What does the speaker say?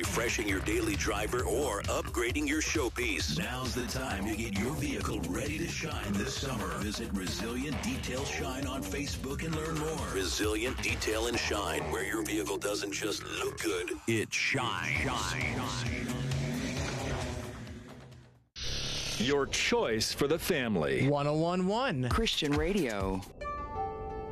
refreshing your daily driver, or upgrading your showpiece. Now's the time to get your vehicle ready to shine this summer. Visit Resilient Detail Shine on Facebook and learn more. Resilient Detail and Shine, where your vehicle doesn't just look good, it shines. Your choice for the family. 101.1 Christian Radio.